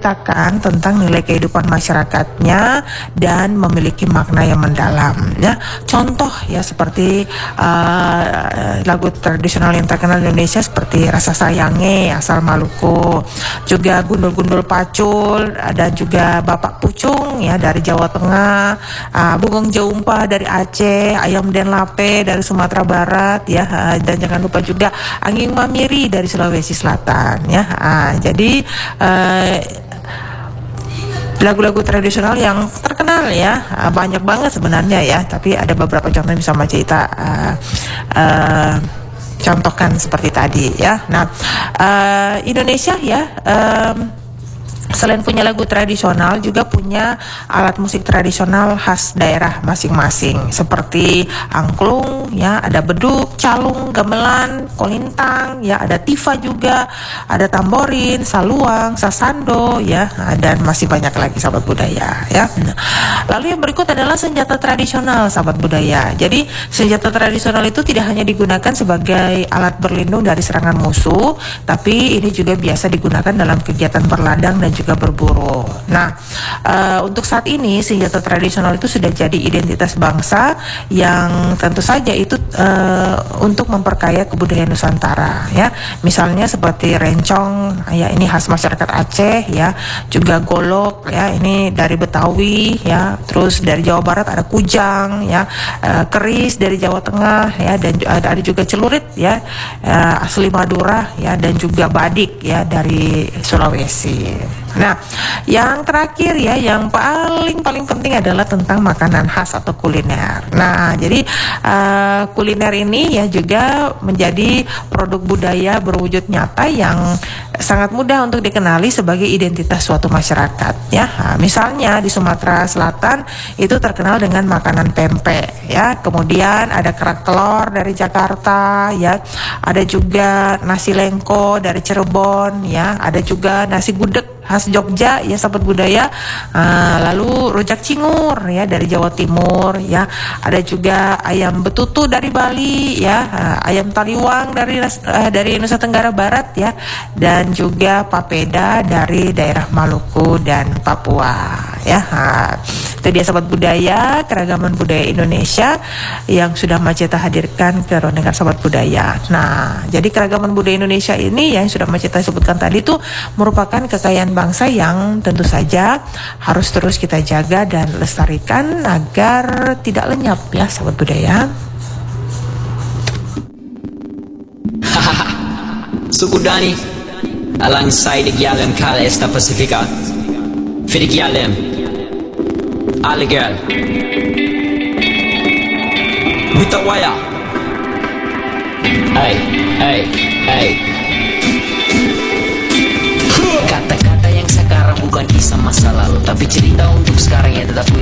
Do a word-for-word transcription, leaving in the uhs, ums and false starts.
menceritakan tentang nilai kehidupan masyarakatnya dan memiliki makna yang mendalam. Ya, contoh ya seperti uh, lagu tradisional yang terkenal di Indonesia seperti Rasa Sayange asal Maluku, juga Gundul-Gundul Pacul, ada juga Bapak Pucung ya dari Jawa Tengah, uh, Bugong Jaumpa dari Aceh, Ayam Den Lape dari Sumatera Barat ya, uh, dan jangan lupa juga Anging Mamiri dari Sulawesi Selatan ya. Uh, jadi uh, lagu-lagu tradisional yang terkenal ya, uh, banyak banget sebenarnya ya, tapi ada beberapa contoh yang bisa Mbak Cita uh, uh, contohkan seperti tadi ya. Nah, uh, Indonesia ya um, selain punya lagu tradisional juga punya alat musik tradisional khas daerah masing-masing seperti angklung ya, ada beduk, calung, gamelan, kolintang ya, ada tifa juga, ada tamborin, saluang, sasando ya, dan masih banyak lagi sahabat budaya ya. Lalu yang berikut adalah senjata tradisional sahabat budaya. Jadi senjata tradisional itu tidak hanya digunakan sebagai alat berlindung dari serangan musuh, tapi ini juga biasa digunakan dalam kegiatan berladang dan juga berburu. Nah, uh, untuk saat ini senjata tradisional itu sudah jadi identitas bangsa yang tentu saja itu uh, untuk memperkaya kebudayaan Nusantara ya. Misalnya seperti rencong ya, ini khas masyarakat Aceh ya, juga golok ya, ini dari Betawi ya, terus dari Jawa Barat ada kujang ya, uh, keris dari Jawa Tengah ya, dan ada, ada juga celurit ya, uh, asli Madura ya, dan juga badik ya dari Sulawesi. Nah, yang terakhir ya, yang paling paling penting adalah tentang makanan khas atau kuliner. Nah, jadi uh, kuliner ini ya juga menjadi produk budaya berwujud nyata yang sangat mudah untuk dikenali sebagai identitas suatu masyarakat ya. Nah, misalnya di Sumatera Selatan itu terkenal dengan makanan pempek ya. Kemudian ada kerak telur dari Jakarta ya. Ada juga nasi lengko dari Cirebon ya. Ada juga nasi gudeg khas Jogja ya sahabat budaya. Uh, lalu rujak cingur ya dari Jawa Timur ya. Ada juga ayam betutu dari Bali ya, uh, ayam taliwang dari uh, dari Nusa Tenggara Barat ya, dan juga papeda dari daerah Maluku dan Papua ya. Nah, itu dia sahabat budaya, keragaman budaya Indonesia yang sudah Maceta hadirkan ke ruang dengar sahabat budaya. Nah, jadi keragaman budaya Indonesia ini yang sudah Maceta sebutkan tadi itu merupakan kekayaan bangsa yang tentu saja harus terus kita jaga dan lestarikan agar tidak lenyap ya sahabat budaya. Suku Dani alongside the Gyalem Kala Esta Pacifica for the Gyalem all the girl with the wire. Hey, hey, hey. Kata-kata yang sekarang bukan kisah masa lalu, tapi cerita untuk sekarang yang tetap